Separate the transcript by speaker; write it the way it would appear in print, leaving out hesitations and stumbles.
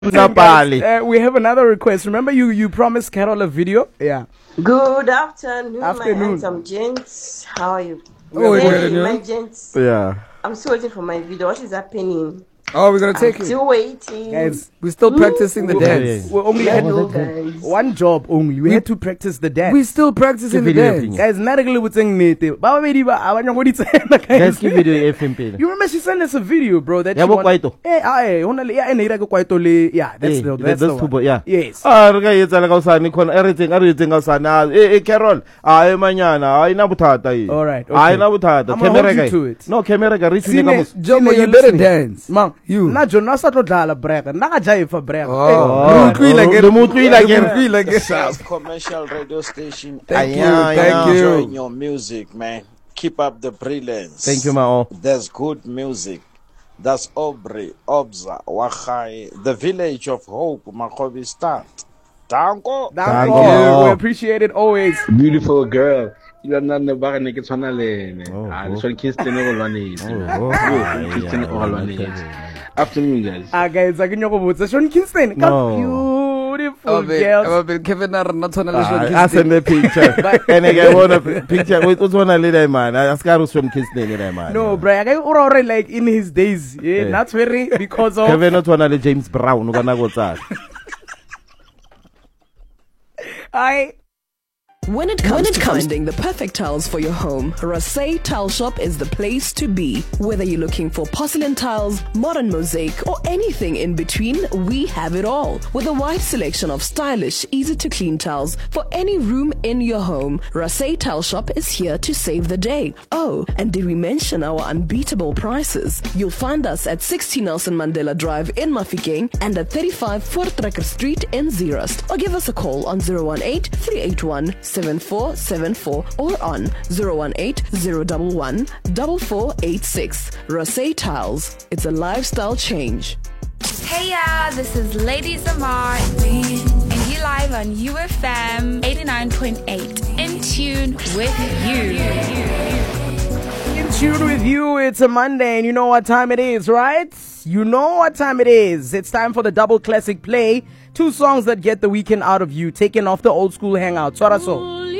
Speaker 1: We have another request. Remember, you promised Carol a video. Yeah.
Speaker 2: Good afternoon, my handsome gents. How are you? My gents.
Speaker 3: Yeah.
Speaker 2: I'm still waiting for my video. What is happening?
Speaker 4: Oh, we're gonna take it.
Speaker 2: Still waiting.
Speaker 1: Guys,
Speaker 4: we're still practicing the dance.
Speaker 1: We only had one job only. We had to practice the dance.
Speaker 4: We're still practicing the dance.
Speaker 1: Guys, medically we're saying native.
Speaker 3: Guys, give video FMP.
Speaker 1: You remember she sent us a video, bro. That
Speaker 3: yeah, that's
Speaker 1: the
Speaker 3: one. Yeah.
Speaker 1: Yes.
Speaker 3: Carol.
Speaker 1: All right.
Speaker 3: No, camera.
Speaker 4: Jomo, you better dance.
Speaker 1: Mang, you. Na Jonas to dlala brega. Na jai for brega.
Speaker 5: South Commercial Radio Station.
Speaker 4: Thank you.
Speaker 5: Enjoying your music, man. Keep up the brilliance.
Speaker 3: Thank you, Mao.
Speaker 5: There's good music. That's Aubrey, Obza, Wachai, the village of hope, Makobi start. Danko.
Speaker 1: Thank you. We appreciate it always.
Speaker 6: Beautiful girl. You are not the back naked sonale. So Kingston afternoon, guys.
Speaker 1: Guys, I can know Sean Kingston. Beautiful girls.
Speaker 4: Kevin not
Speaker 3: I send the picture. And I want a picture with one little man. I ask Carlos from Kingston, man.
Speaker 1: No, Brian, I already like in his days. Yeah, not very because of
Speaker 3: Kevin not one James Brown.
Speaker 7: When it comes to finding the perfect tiles for your home, Rasay Tile Shop is the place to be. Whether you're looking for porcelain tiles, modern mosaic, or anything in between, we have it all. With a wide selection of stylish, easy-to-clean tiles for any room in your home, Rasay Tile Shop is here to save the day. Oh, and did we mention our unbeatable prices? You'll find us at 60 Nelson Mandela Drive in Mafikeng and at 35 Voortrekker Street in Zeerust. Or give us a call on 018-381-7474 or on 018-011-4486. Rasay Tiles. It's a lifestyle change.
Speaker 8: Hey y'all, this is Lady Zamar and you live on UFM 89.8. In tune with you.
Speaker 1: In tune with you. It's a Monday and you know what time it is, right? You know what time it is. It's time for the double classic play. 2 songs that get the weekend out of you, taking off the old school hangout. Soraso.